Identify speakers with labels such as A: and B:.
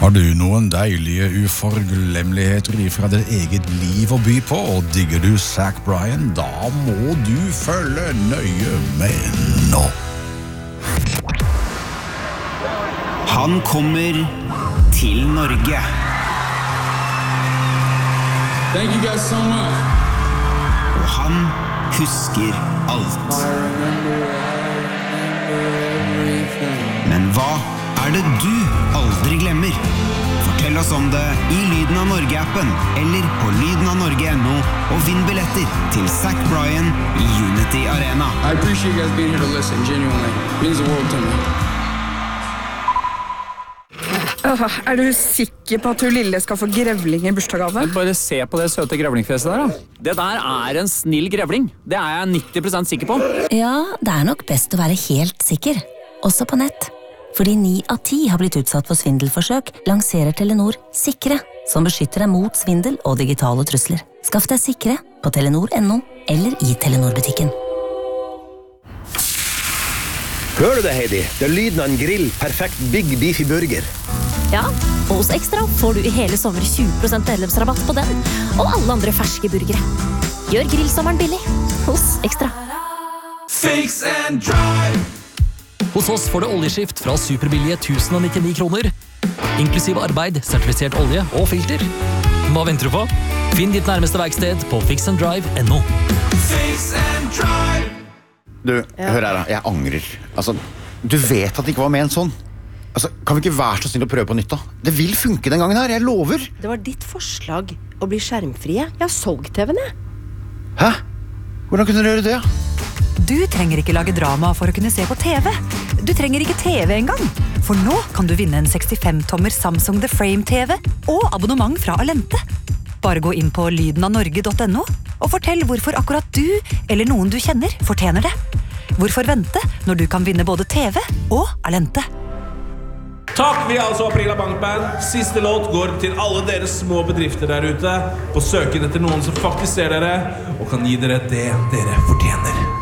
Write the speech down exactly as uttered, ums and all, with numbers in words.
A: Har du noen deilige uforglemmeligheter fra ditt eget liv å by på, og digger du Zach Bryan, da må du følge nøye med nå.
B: Han kommer til Norge.
C: Thank you guys so much.
B: Og han husker alt. Men hva er det du aldri glemmer? Fortell oss om det i Lyden av Norge-appen eller på lyden av norge punktum no og vinn billetter til Zach Bryan i Unity Arena.
C: I appreciate you guys being here to listen, genuinely. It means the world to me.
D: Uh, er du sikker på at du lille skal få grevling i bursdagsgave?
E: Bare se på det søte grevlingfjeset der da. Det der er en snill grevling. Det er jeg nitti prosent sikker på.
F: Ja, det er nok best å være helt sikker. Også på nett. Fordi ni av ti har blitt utsatt for svindelforsøk, lanserer Telenor Sikre, som beskytter deg mot svindel og digitale trusler. Skaff deg Sikre på telenor punktum no eller i Telenor-butikken.
G: Hører du det, Heidi? Det er lyden av en grill, perfekt Big Beefy Burger.
H: Ja, og hos Extra får du i hele sommer tjue prosent medlemsrabatt på den, og alle andre ferske burgere. Gjør grillsommeren billig hos Extra.
I: Fix and drive!
J: Hos oss får du oljeskift fra superbillige tusen nittini kroner, inklusive arbeid, sertifisert olje og filter. Hva venter du på? Finn ditt nærmeste verksted på fix and drive punktum no.
I: Fix and drive!
K: Du, ja. Hør her da, jeg angrer. Altså, du vet at det ikke var med en sånn. Altså, kan vi ikke være så snill å prøve på nytt da? Det vil funke den gangen her, jeg lover.
L: Det var ditt forslag å bli skjermfrie. Jeg har solgt T V-en, jeg.
K: Hæ? Hvordan kunne du gjøre det, ja?
M: Du trenger ikke lage drama for å kunne se på T V. Du trenger ikke T V engang. For nå kan du vinne en sekstifem tommer Samsung The Frame T V og abonnement fra Alente. Bare gå inn på lyden av norge punktum no og fortell hvorfor akkurat du eller noen du kjenner fortjener det. Hvorfor vente når du kan vinne både T V og Alente?
I: Takk, vi er altså Aprila Bankband. Siste låt går til alle dere små bedrifter der ute på søken etter noen som faktisk ser dere og kan gi dere det dere fortjener.